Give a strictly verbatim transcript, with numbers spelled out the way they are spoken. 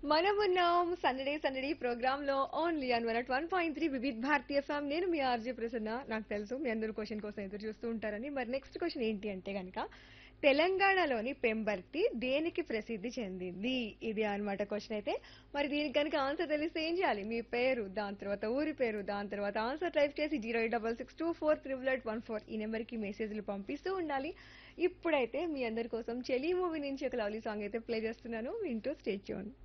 మనమున్నాం సందడే సందడి ప్రోగ్రామ్ లో only an one at one point three Vividh భారతీయ ఫ్యామ్. నేను మీ ఆర్జే ప్రసన్న. నాకు తెలుసు మీ అందరూ క్వశ్చన్ కోసం ఎదురు చూస్తూ ఉంటారని. మరి నెక్స్ట్ క్వశ్చన్ ఏంటి అంటే గనక తెలంగాణలోని పెంబర్తి దేనికి ప్రసిద్ధి చెందింది? ఇది అన్నమాట క్వశ్చన్ అయితే. మరి దీనికి కనుక ఆన్సర్ తెలిస్తే ఏం చేయాలి? మీ పేరు, దాని తర్వాత ఊరి పేరు, దాని తర్వాత ఆన్సర్ టైప్ చేసి zero eight double six two four triple eight one four ఈ నెంబర్కి మెసేజ్లు పంపిస్తూ ఉండాలి. ఇప్పుడైతే మీ అందరి కోసం చెలి మూవీ నుంచి ఒక లవ్లీ సాంగ్ అయితే ప్లే చేస్తున్నాను. వింటూ స్టే ట్యూన్.